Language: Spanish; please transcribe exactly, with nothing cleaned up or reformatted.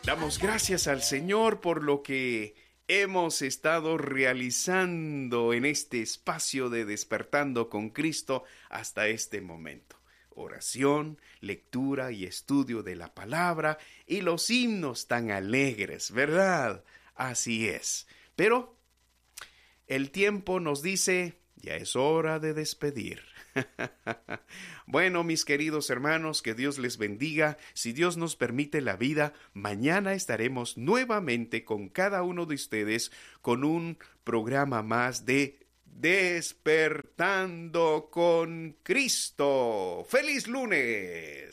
Damos gracias al Señor por lo que hemos estado realizando en este espacio de Despertando con Cristo hasta este momento. Oración, lectura y estudio de la palabra y los himnos tan alegres, ¿verdad? Así es. Pero el tiempo nos dice, ya es hora de despedir. Bueno, mis queridos hermanos, que Dios les bendiga. Si Dios nos permite la vida, mañana estaremos nuevamente con cada uno de ustedes con un programa más de Despertando con Cristo. ¡Feliz lunes!